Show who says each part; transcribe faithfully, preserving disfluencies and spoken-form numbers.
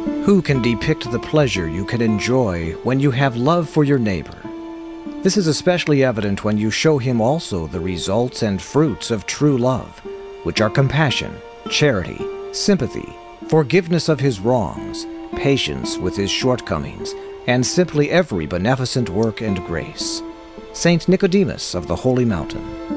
Speaker 1: Who can depict the pleasure you can enjoy when you have love for your neighbor? This is especially evident when you show him also the results and fruits of true love, which are compassion, charity, sympathy, forgiveness of his wrongs, patience with his shortcomings, and simply every beneficent work and grace. Saint Nicodemus of the Holy Mountain.